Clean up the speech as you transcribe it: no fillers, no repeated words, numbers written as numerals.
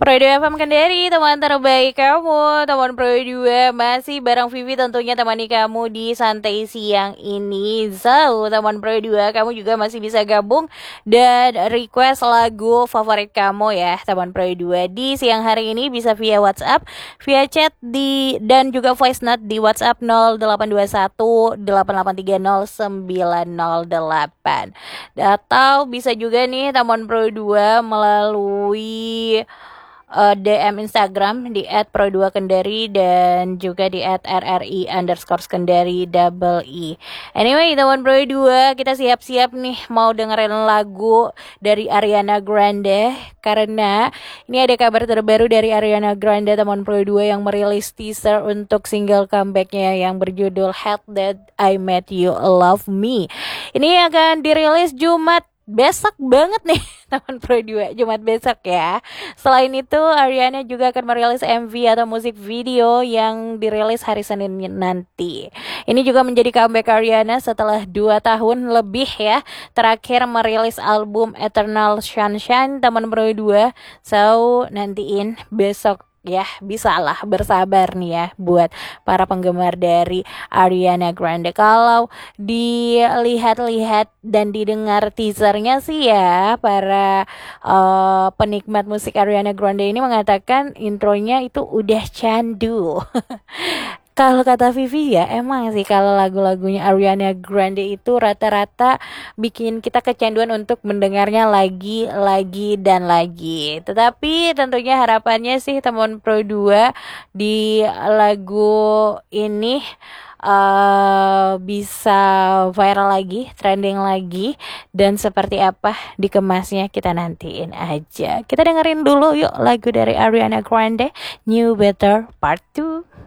Pro 2 FM Kendari, teman terbaik kamu. Teman Pro 2 masih bareng Vivi tentunya temani kamu di santai siang ini. So, teman Pro 2 kamu juga masih bisa gabung dan request lagu favorit kamu ya, teman Pro 2 di siang hari ini bisa via WhatsApp, via chat dan juga voice note di WhatsApp 0821 8830 908. Atau bisa juga nih teman Pro 2 melalui DM Instagram di @pro2kendari dan juga di @rri_kendari double E. Anyway, teman Pro 2, kita siap-siap nih mau dengerin lagu dari Ariana Grande karena ini ada kabar terbaru dari Ariana Grande, teman Pro 2, yang merilis teaser untuk single comebacknya yang berjudul Hate That I Met You Love Me. Ini akan dirilis Jumat besok banget nih teman Pro 2, Jumat besok ya. Selain itu Ariana juga akan merilis MV atau musik video yang dirilis hari Senin nanti. Ini juga menjadi comeback Ariana setelah 2 tahun lebih ya terakhir merilis album Eternal Sunshine, teman Pro 2. So nantiin besok ya, bisa lah bersabar nih ya buat para penggemar dari Ariana Grande. Kalau dilihat-lihat dan didengar teasernya sih ya, para penikmat musik Ariana Grande ini mengatakan intronya itu udah candu. Kalau kata Vivi ya, emang sih kalau lagu-lagunya Ariana Grande itu rata-rata bikin kita kecanduan untuk mendengarnya lagi dan lagi. Tetapi tentunya harapannya sih teman Pro 2 di lagu ini bisa viral lagi, trending lagi, dan seperti apa dikemasnya kita nantiin aja. Kita dengerin dulu yuk lagu dari Ariana Grande, New Better Part 2.